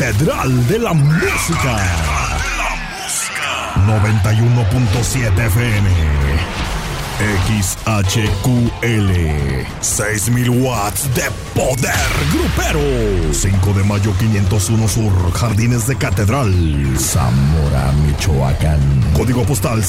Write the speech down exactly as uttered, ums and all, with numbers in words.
Catedral de la Música. noventa y uno punto siete F M. X H Q L. seis mil watts de poder grupero. cinco de mayo quinientos uno Sur, Jardines de Catedral, Zamora, Michoacán. Código postal